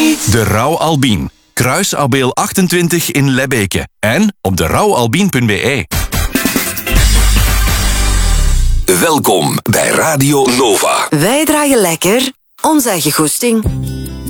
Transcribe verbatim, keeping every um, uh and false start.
niet. De Rauw Albien. Kruis Abeel achtentwintig in Lebbeke. En op de rauw albien punt b e. Welkom bij Radio Nova. Wij dragen lekker onze eigen goesting.